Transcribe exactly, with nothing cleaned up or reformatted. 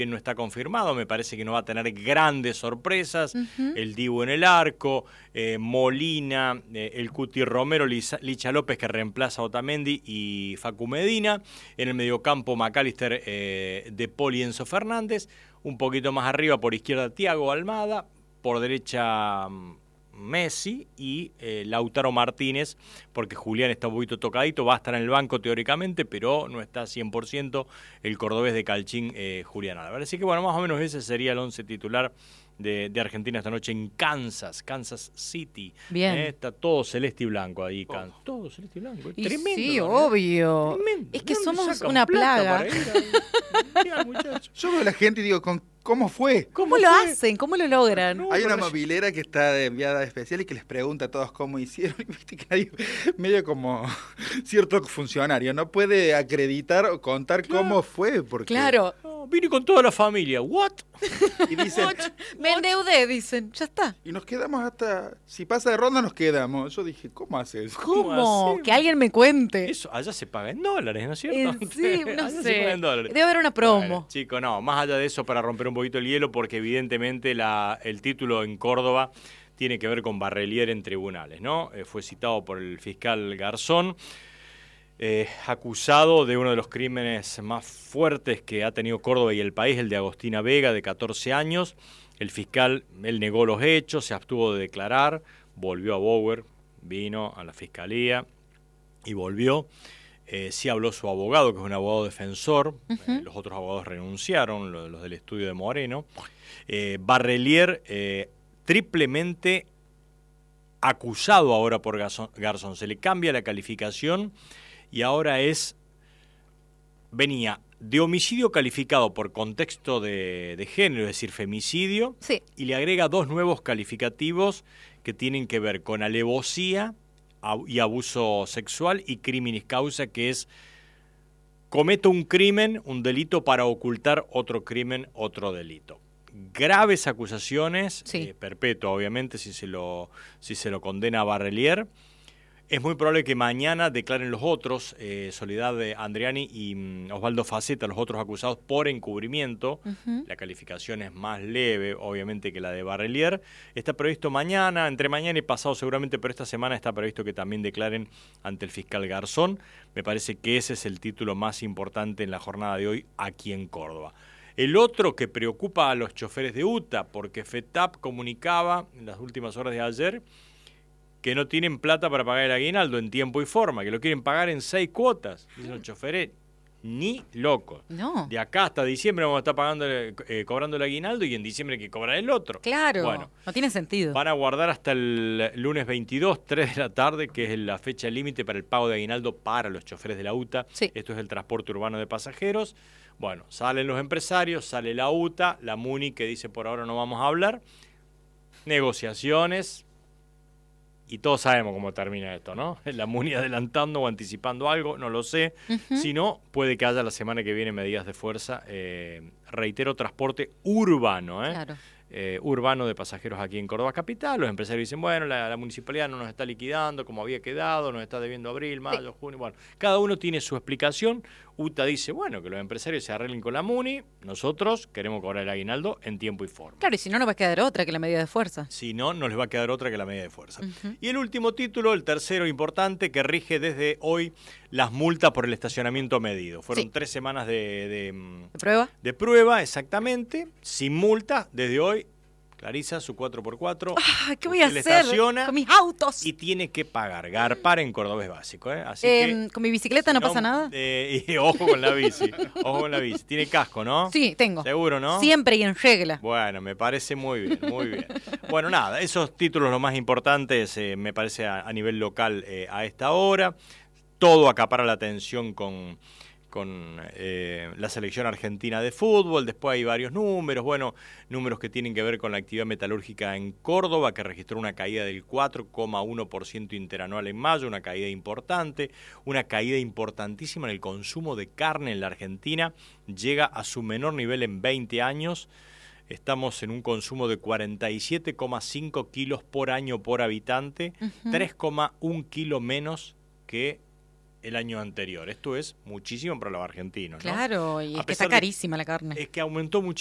no está confirmado, me parece que no va a tener grandes sorpresas. Uh-huh. El Dibu en el arco, eh, Molina, eh, el Cuti Romero, Liza, Licha López que reemplaza a Otamendi y Facu Medina. En el mediocampo McAllister, eh, De Paul y Enzo Fernández. Un poquito más arriba por izquierda Thiago Almada, por derecha Messi y eh, Lautaro Martínez, porque Julián está un poquito tocadito, va a estar en el banco teóricamente, pero no está cien por ciento el cordobés de Calchín, eh, Julián Álvarez. Así que bueno, más o menos ese sería el once titular de, de Argentina esta noche en Kansas, Kansas City. Bien. Eh, está todo celeste y blanco ahí, oh. todo celeste y blanco. Es y tremendo. Sí, ¿no? obvio. Tremendo. Es que ¿Dónde somos una plata plaga. para ir a... Mirá, Yo veo a la gente y digo, ¿con ¿cómo fue? ¿Cómo, ¿Cómo lo fue? hacen? ¿Cómo lo logran? No, hay una movilera que está de enviada especial y que les pregunta a todos cómo hicieron. Y viste que hay medio como cierto funcionario. No puede acreditar o contar claro. cómo fue. Porque... Claro. No, vine con toda la familia. ¿What? Y dicen, What? Me endeudé, dicen. Ya está. Y nos quedamos hasta... Si pasa de ronda, nos quedamos. Yo dije, ¿cómo haces? ¿Cómo? ¿Cómo que alguien me cuente. Eso, allá se paga en dólares, ¿no es cierto? Eh, sí, no allá sé. Se paga en dólares. Debe haber una promo. Bueno, chico, no, más allá de eso, para romper un poquito el hielo, porque evidentemente la, el título en Córdoba tiene que ver con Barrelier en tribunales, ¿no? Eh, fue citado por el fiscal Garzón, eh, acusado de uno de los crímenes más fuertes que ha tenido Córdoba y el país, el de Agostina Vega, de catorce años. El fiscal, él negó los hechos, se abstuvo de declarar, volvió a Bower, vino a la fiscalía y volvió. Eh, sí habló su abogado, que es un abogado defensor. Uh-huh. eh, los otros abogados renunciaron, los, los del estudio de Moreno. Eh, Barrelier, eh, triplemente acusado ahora por Garzón, Garzón. Se le cambia la calificación y ahora es... Venía de homicidio calificado por contexto de, de género, es decir, femicidio, sí. y le agrega dos nuevos calificativos que tienen que ver con alevosía y abuso sexual y criminis causa, que es cometo un crimen, un delito para ocultar otro crimen, otro delito. Graves acusaciones, sí. eh, perpetua obviamente si se lo si se lo condena a Barrelier. Es muy probable que mañana declaren los otros, eh, Soledad Andriani y um, Osvaldo Faceta, los otros acusados por encubrimiento. Uh-huh. La calificación es más leve, obviamente, que la de Barrelier. Está previsto mañana, entre mañana y pasado seguramente, pero esta semana está previsto que también declaren ante el fiscal Garzón. Me parece que ese es el título más importante en la jornada de hoy aquí en Córdoba. El otro que preocupa a los choferes de U T A, porque FETAP comunicaba en las últimas horas de ayer que no tienen plata para pagar el aguinaldo en tiempo y forma, que lo quieren pagar en seis cuotas. Dicen los choferes, ni locos. No. De acá hasta diciembre vamos a estar pagando, eh, cobrando el aguinaldo y en diciembre hay que cobrar el otro. Claro, bueno, no tiene sentido. Van a guardar hasta el lunes veintidós, tres de la tarde, que es la fecha límite para el pago de aguinaldo para los choferes de la U T A. Sí. Esto es el transporte urbano de pasajeros. Bueno, salen los empresarios, sale la U T A, la MUNI que dice por ahora no vamos a hablar. Negociaciones. Y todos sabemos cómo termina esto, ¿no? La MUNI adelantando o anticipando algo, no lo sé. Uh-huh. Si no, puede que haya la semana que viene medidas de fuerza. Eh, reitero, transporte urbano, ¿eh? Claro. Eh, urbano de pasajeros aquí en Córdoba Capital. Los empresarios dicen, bueno, la, la municipalidad no nos está liquidando como había quedado, nos está debiendo abril, mayo, sí. junio. Bueno, cada uno tiene su explicación. U T A dice, bueno, que los empresarios se arreglen con la MUNI, nosotros queremos cobrar el aguinaldo en tiempo y forma. Claro, y si no, nos va a quedar otra que la medida de fuerza. Si no, no les va a quedar otra que la medida de fuerza. Uh-huh. Y el último título, el tercero importante, que rige desde hoy las multas por el estacionamiento medido. Fueron sí. tres semanas de, de, ¿De prueba? De prueba, exactamente, sin multa, desde hoy. Clarisa, su cuatro por cuatro. Ah, ¿qué voy a hacer con mis autos? Y tiene que pagar. Garpar en cordobés básico. ¿eh? Así eh, que, ¿Con mi bicicleta no, no pasa nada? Eh, y ojo con la bici. Ojo con la bici. Tiene casco, ¿no? Sí, tengo. ¿Seguro, no? Siempre y en regla. Bueno, me parece muy bien, muy bien. Bueno, nada, esos títulos los más importantes, eh, me parece, a, a nivel local eh, a esta hora. Todo acapara la atención con... con eh, la selección argentina de fútbol. Después hay varios números, bueno, números que tienen que ver con la actividad metalúrgica en Córdoba, que registró una caída del cuatro coma uno por ciento interanual en mayo, una caída importante, una caída importantísima en el consumo de carne en la Argentina, llega a su menor nivel en veinte años. Estamos en un consumo de cuarenta y siete coma cinco kilos por año por habitante, uh-huh. tres coma uno kilos menos que el año anterior. Esto es muchísimo para los argentinos, ¿no? Claro, y es que está carísima la carne. Es que aumentó muchísimo.